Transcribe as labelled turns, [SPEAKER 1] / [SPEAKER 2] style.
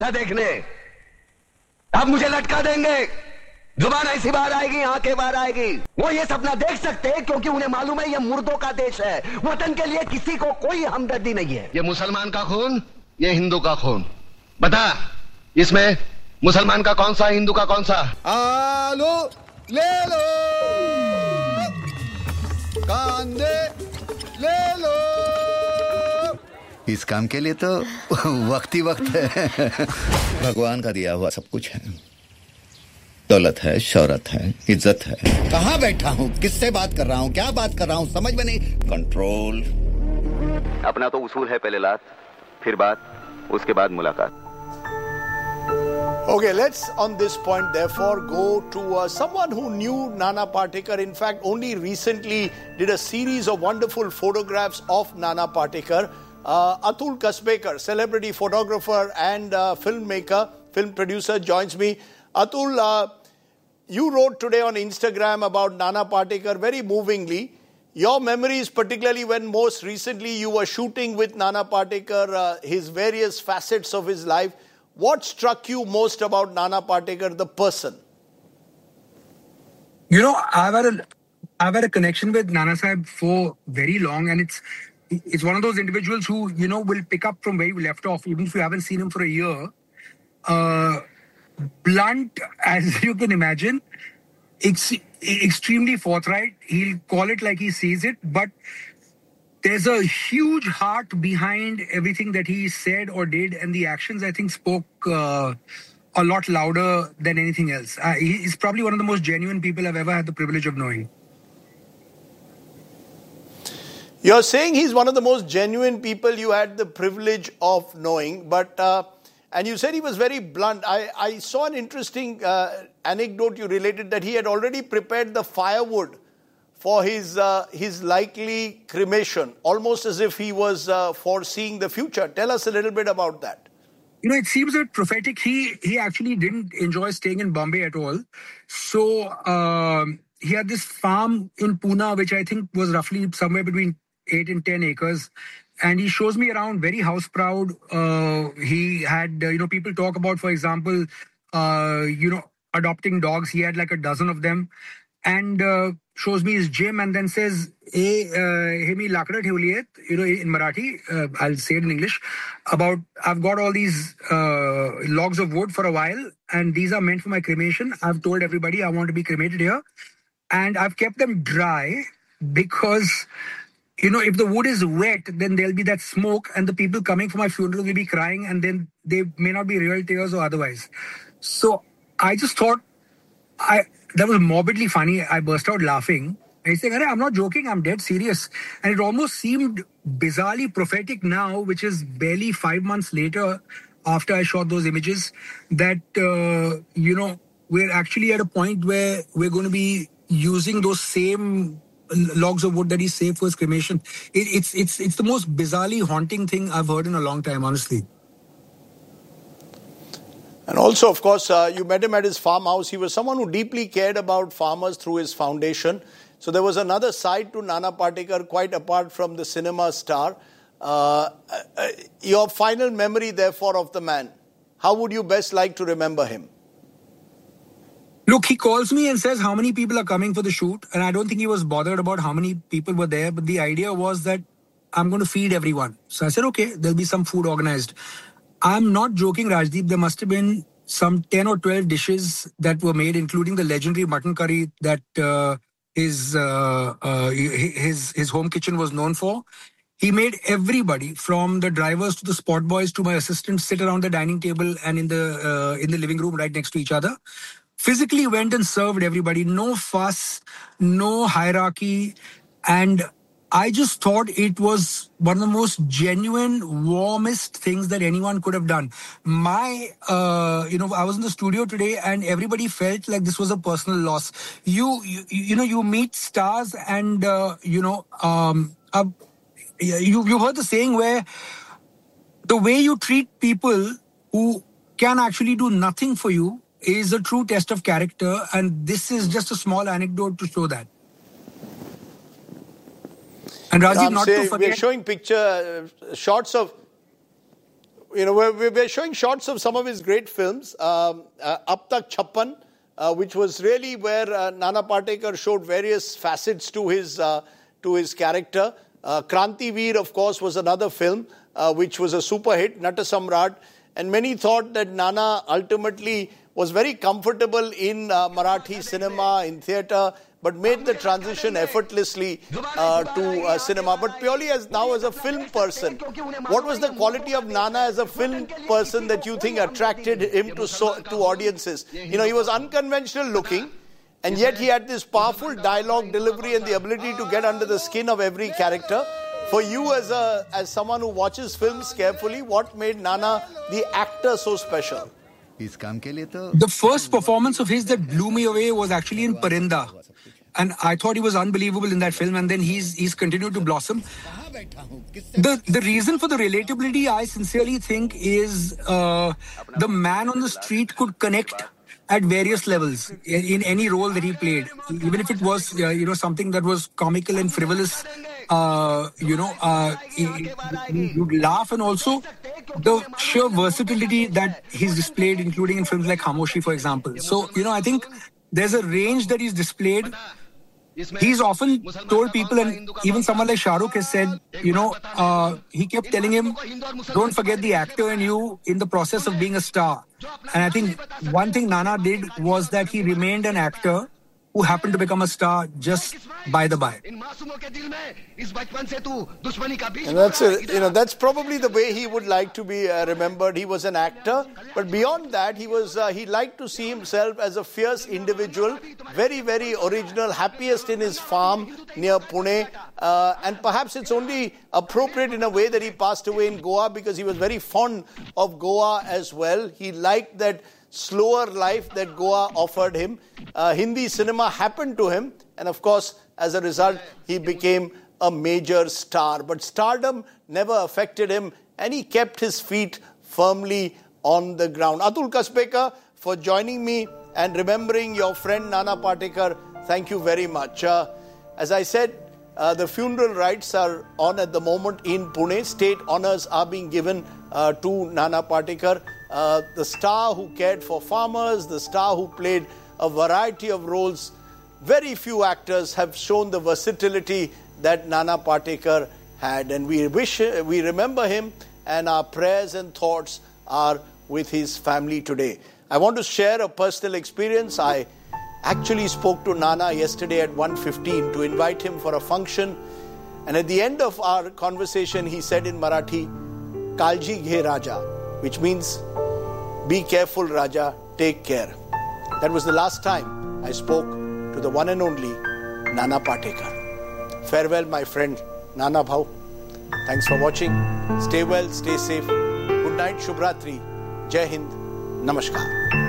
[SPEAKER 1] ना देखने, अब मुझे लटका देंगे, जुबान ऐसी बाहर आएगी, आंखें बाहर आएगी। वो ये सपना देख सकते हैं क्योंकि उन्हें मालूम है ये मुर्दों का देश है, वतन के लिए किसी को कोई हमदर्दी नहीं है। ये मुसलमान का खून, ये हिंदू का खून, बता इसमें मुसलमान का कौन सा, हिंदू का कौन सा?
[SPEAKER 2] आलू ले लो, कांदे ले लो।
[SPEAKER 3] इस काम के लिए तो वक्त ही वक्त है। भगवान का दिया हुआ सब कुछ है, दौलत है, शौहरत है, इज्जत है। कहाँ बैठा हूँ, किससे बात कर रहा हूँ, क्या बात कर रहा हूँ, समझ में नहीं। कंट्रोल।
[SPEAKER 1] अपना तो उसूल है, पहले लात, फिर बात, उसके बाद मुलाकात।
[SPEAKER 2] Okay, let's on this point therefore go to someone who knew Nana Patekar. In fact, only recently did a series of wonderful photographs of Nana Patekar. Atul Kasbekar, celebrity photographer and filmmaker, film producer, joins me. Atul, you wrote today on Instagram about Nana Patekar very movingly. Your memories, particularly when most recently you were shooting with Nana Patekar, his various facets of his life. What struck you most about Nana Patekar, the person?
[SPEAKER 4] You know, I've had a connection with Nana Sahib for very long, and it's one of those individuals who, you know, will pick up from where you left off, even if you haven't seen him for a year. Blunt, as you can imagine, extremely forthright. He'll call it like he sees it, but there's a huge heart behind everything that he said or did, and the actions, I think, spoke a lot louder than anything else. He's probably one of the most genuine people I've ever had the privilege of knowing.
[SPEAKER 2] You're saying he's one of the most genuine people you had the privilege of knowing, but and you said he was very blunt. I saw an interesting anecdote you related that he had already prepared the firewood for his likely cremation, almost as if he was foreseeing the future. Tell us a little bit about that.
[SPEAKER 4] You know, it seems a bit prophetic. He actually didn't enjoy staying in Bombay at all. So he had this farm in Pune, which I think was roughly somewhere between 8 and 10 acres. And he shows me around, very house proud. He had, people talk about, for example, adopting dogs. He had like a dozen of them. And shows me his gym and then says, hey, me lakda thevli in Marathi, I'll say it in English, about I've got all these logs of wood for a while and these are meant for my cremation. I've told everybody I want to be cremated here. And I've kept them dry because, if the wood is wet, then there'll be that smoke and the people coming for my funeral will be crying and then they may not be real tears or otherwise. So I just thought, that was morbidly funny. I burst out laughing. And he's saying, I'm not joking, I'm dead serious. And it almost seemed bizarrely prophetic now, which is barely 5 months later after I shot those images, that, we're actually at a point where we're going to be using those same logs of wood that he saved for his cremation. It's the most bizarrely haunting thing I've heard in a long time, honestly.
[SPEAKER 2] And also, of course, you met him at his farmhouse. He was someone who deeply cared about farmers through his foundation. So there was another side to Nana Patekar, quite apart from the cinema star. Your final memory, therefore, of the man. How would you best like to remember him?
[SPEAKER 4] Look, he calls me and says how many people are coming for the shoot. And I don't think he was bothered about how many people were there. But the idea was that I'm going to feed everyone. So I said, okay, there'll be some food organized. I'm not joking, Rajdeep. There must have been some 10 or 12 dishes that were made, including the legendary mutton curry that his home kitchen was known for. He made everybody, from the drivers to the spot boys to my assistants, sit around the dining table and in the living room right next to each other. Physically went and served everybody. No fuss, no hierarchy. And I just thought it was one of the most genuine, warmest things that anyone could have done. I was in the studio today and everybody felt like this was a personal loss. You meet stars and, you heard the saying where the way you treat people who can actually do nothing for you is a true test of character. And this is just a small anecdote to show that. And Rajiv, not to forget,
[SPEAKER 2] we're showing shots of we're showing shots of some of his great films. Ab Tak Chappan, which was really where Nana Patekar showed various facets to his character. Kranti Veer, of course, was another film which was a super hit, Nata Samrat. And many thought that Nana ultimately was very comfortable in Marathi cinema, in theatre, but made the transition effortlessly to cinema. But purely as a film person, what was the quality of Nana as a film person that you think attracted him to audiences? He was unconventional looking, and yet he had this powerful dialogue delivery and the ability to get under the skin of every character. For you as someone who watches films carefully, what made Nana the actor so special?
[SPEAKER 4] The first performance of his that blew me away was actually in Parinda. And I thought he was unbelievable in that film, and then he's continued to blossom. The reason for the relatability, I sincerely think, is the man on the street could connect at various levels in any role that he played, even if it was something that was comical and frivolous. You'd laugh, and also the sheer versatility that he's displayed, including in films like Khamoshi, for example. So I think there's a range that he's displayed. He's often told people, and even someone like Shah Rukh has said, he kept telling him, don't forget the actor in you in the process of being a star. And I think one thing Nana did was that he remained an actor who happened to become a star just by the by.
[SPEAKER 2] And that's probably the way he would like to be remembered. He was an actor, but beyond that, he liked to see himself as a fierce individual, very, very original, happiest in his farm near Pune. And perhaps it's only appropriate in a way that he passed away in Goa, because he was very fond of Goa as well. He liked that slower life that Goa offered him. Hindi cinema happened to him, and of course, as a result, he became a major star. But stardom never affected him, and he kept his feet firmly on the ground. Atul Kasbekar, for joining me and remembering your friend Nana Patekar, thank you very much. As I said, the funeral rites are on at the moment in Pune. State honours are being given to Nana Patekar. The star who cared for farmers, the star who played a variety of roles. Very few actors have shown the versatility that Nana Patekar had, and we remember him, and our prayers and thoughts are with his family today. I want to share a personal experience. I actually spoke to Nana yesterday at 1:15 to invite him for a function, and at the end of our conversation he said in Marathi, "Kalji ghe Raja," which means be careful Raja, take care. That was the last time I spoke to the one and only Nana Patekar. Farewell, my friend Nana Bhau. Thanks for watching. Stay well, stay safe. Good night, Shubhratri. Jai Hind. Namaskar.